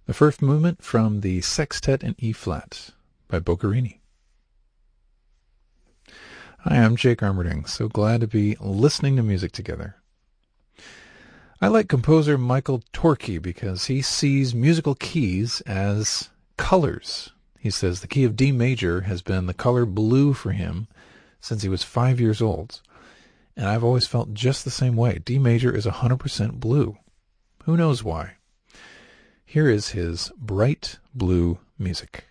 The first movement from the Sextet in E-flat by Boccherini. Hi, I'm Jake Armerding. So glad to be listening to music together. I like composer Michael Torke because he sees musical keys as colors. He says the key of D major has been the color blue for him since he was 5 years old. And I've always felt just the same way. D major is 100% blue. Who knows why? Here is his bright blue music.